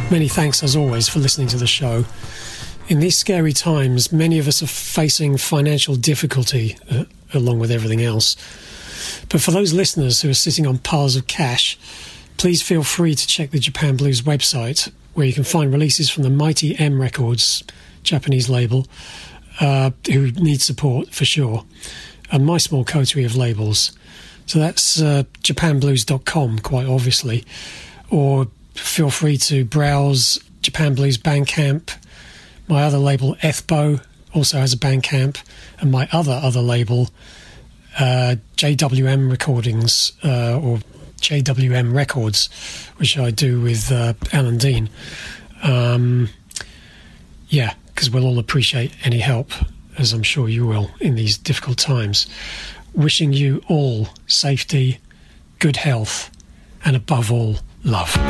Many thanks, as always, for listening to the show. In these scary times, many of us are facing financial difficulty, along with everything else. But for those listeners who are sitting on piles of cash, please feel free to check the Japan Blues website, where you can find releases from the Mighty M Records, Japanese label, who need support for sure, and my small coterie of labels. So that's japanblues.com, quite obviously, or feel free to browse Japan Blues Bandcamp. My other label, Ethbo, also has a Bandcamp, and my other label, JWM Recordings, or JWM Records, which I do with Alan Dean. Because we'll all appreciate any help, as I'm sure you will, in these difficult times. Wishing you all safety, good health, and above all, love.